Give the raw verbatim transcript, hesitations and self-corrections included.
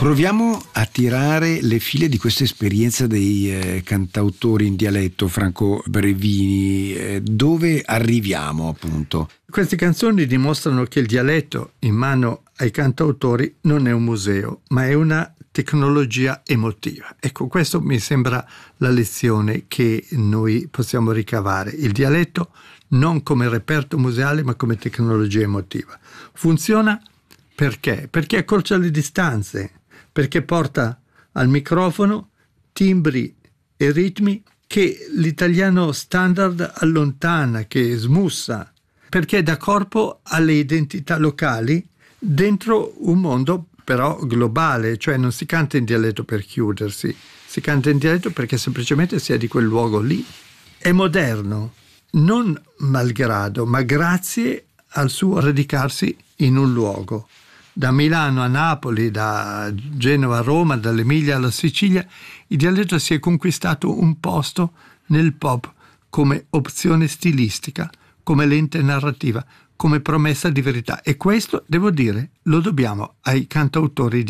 Proviamo a tirare le file di questa esperienza dei eh, cantautori in dialetto, Franco Brevini. Eh, dove arriviamo, appunto? Queste canzoni dimostrano che il dialetto in mano ai cantautori non è un museo, ma è una tecnologia emotiva. Ecco, questo mi sembra la lezione che noi possiamo ricavare. Il dialetto non come reperto museale, ma come tecnologia emotiva. Funziona perché? Perché accorcia le distanze, perché porta al microfono timbri e ritmi che l'italiano standard allontana, che smussa, perché dà corpo alle identità locali dentro un mondo però globale, cioè non si canta in dialetto per chiudersi, si canta in dialetto perché semplicemente si è di quel luogo lì. È moderno, non malgrado, ma grazie al suo radicarsi in un luogo. Da Milano a Napoli, da Genova a Roma, dall'Emilia alla Sicilia, il dialetto si è conquistato un posto nel pop come opzione stilistica, come lente narrativa, come promessa di verità. E questo, devo dire, lo dobbiamo ai cantautori